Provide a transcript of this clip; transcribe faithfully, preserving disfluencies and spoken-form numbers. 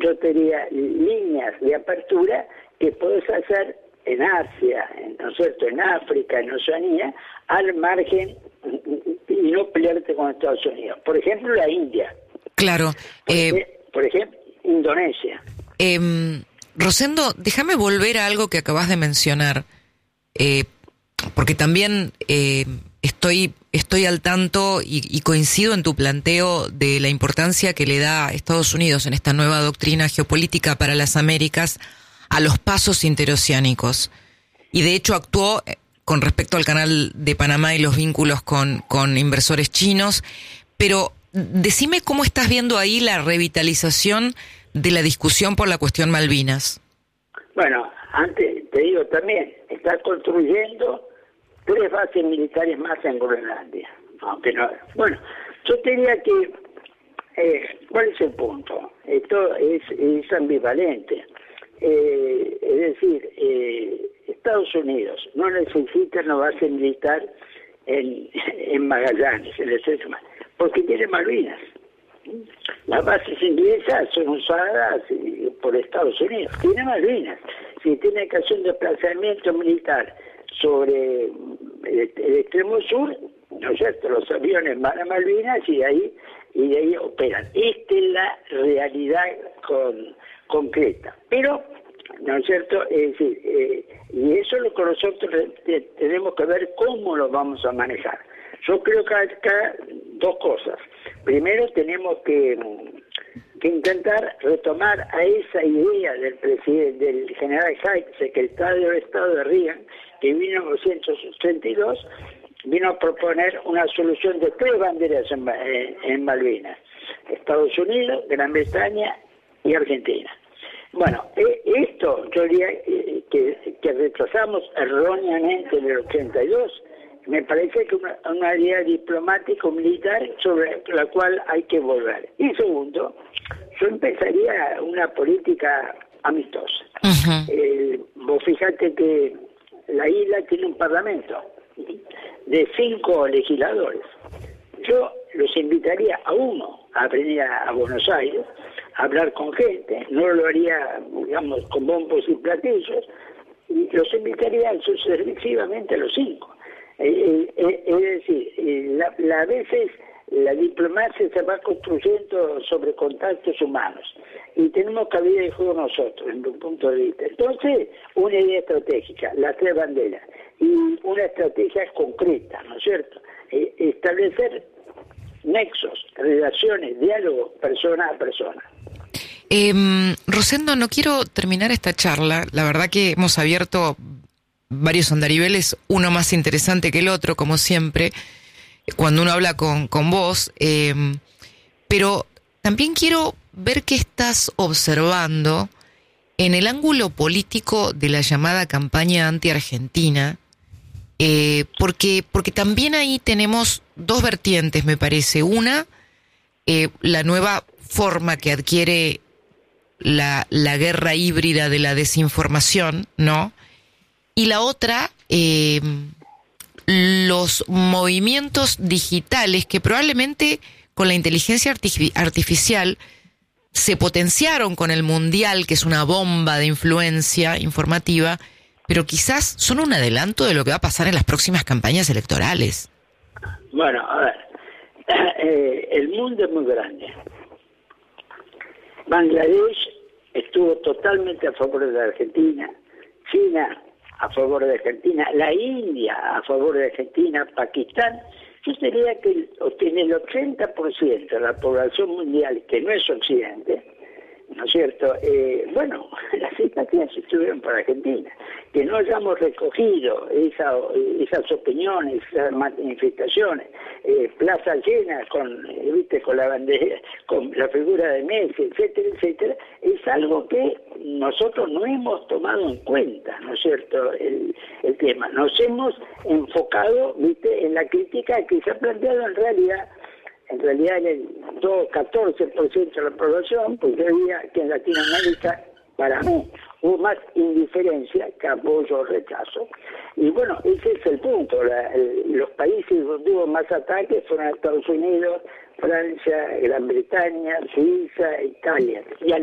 yo tenía líneas de apertura que puedes hacer en Asia, ¿no es cierto?, en África, en Oceanía, al margen y no pelearte con Estados Unidos. Por ejemplo, la India. Claro. Por, eh, ejemplo, por ejemplo, Indonesia. Eh, Rosendo, déjame volver a algo que acabas de mencionar, eh, porque también eh, estoy estoy al tanto y, y coincido en tu planteo de la importancia que le da Estados Unidos en esta nueva doctrina geopolítica para las Américas a los pasos interoceánicos. Y de hecho actuó con respecto al canal de Panamá y los vínculos con, con inversores chinos. Pero decime cómo estás viendo ahí la revitalización de la discusión por la cuestión Malvinas. Bueno, antes te digo también, está construyendo tres bases militares más en Groenlandia. Aunque no, bueno, yo te diría que, eh, ¿cuál es el punto? Esto es, es ambivalente. Eh, es decir, eh, Estados Unidos no necesita una base militar en, en Magallanes, en el centro, porque tiene Malvinas. Las bases inglesas son usadas por Estados Unidos. Tiene Malvinas. Si tiene que hacer un desplazamiento militar sobre el, el extremo sur, ¿no es cierto?, los aviones van a Malvinas y de ahí y de ahí operan. Esta es la realidad con, concreta. Pero, ¿no es cierto?, es decir, eh, y eso es lo que nosotros te, tenemos que ver cómo lo vamos a manejar. Yo creo que acá dos cosas. Primero tenemos que, que intentar retomar a esa idea del presidente, del general Hyde, secretario de Estado de Reagan, que en mil novecientos treinta y dos vino a proponer una solución de tres banderas en, en, en Malvinas: Estados Unidos, Gran Bretaña y Argentina. Bueno, eh, esto yo diría eh, que, que retrasamos erróneamente en el ochenta y dos. Me parece que una, una idea diplomático-militar sobre la cual hay que volver. Y segundo, yo empezaría una política amistosa. Uh-huh. Eh, vos fíjate que la isla tiene un parlamento de cinco legisladores. Yo los invitaría a uno a venir a, a Buenos Aires, a hablar con gente. No lo haría, digamos, con bombos y platillos. Y los invitaría sucesivamente a los cinco. Eh, eh, es decir, eh, la, la, a veces la diplomacia se va construyendo sobre contactos humanos y tenemos cabida de juego nosotros, en un punto de vista. Entonces, una idea estratégica, las tres banderas, y una estrategia concreta, ¿no es cierto? Eh, establecer nexos, relaciones, diálogo, persona a persona. Eh, Rosendo, no quiero terminar esta charla, la verdad que hemos abierto varios andariveles, uno más interesante que el otro, como siempre, cuando uno habla con, con vos, eh, pero también quiero ver qué estás observando en el ángulo político de la llamada campaña anti-argentina, eh, porque, porque también ahí tenemos dos vertientes, me parece. Una, eh, la nueva forma que adquiere la, la guerra híbrida de la desinformación, ¿no? Y la otra, eh, los movimientos digitales que probablemente con la inteligencia artific- artificial se potenciaron con el Mundial, que es una bomba de influencia informativa, pero quizás son un adelanto de lo que va a pasar en las próximas campañas electorales. Bueno, a ver, eh, el mundo es muy grande. Bangladesh estuvo totalmente a favor de la Argentina, China a favor de Argentina, la India a favor de Argentina, Pakistán. Yo diría que tiene el ochenta por ciento de la población mundial que no es occidente, ¿no es cierto? Eh, bueno, las simpatías estuvieron para Argentina. Que no hayamos recogido esa, esas opiniones, esas manifestaciones, eh, plaza llena con, eh, viste, con la bandera, con la figura de Messi, etcétera, etcétera, es algo que nosotros no hemos tomado en cuenta, ¿no es cierto? El, el tema. Nos hemos enfocado, viste, en la crítica que se ha planteado en realidad. En realidad en el catorce por ciento de la población, pues yo diría que en Latinoamérica, para mí, hubo más indiferencia que apoyo o rechazo. Y bueno, ese es el punto. La, el, los países donde hubo más ataques fueron Estados Unidos, Francia, Gran Bretaña, Suiza, Italia. Y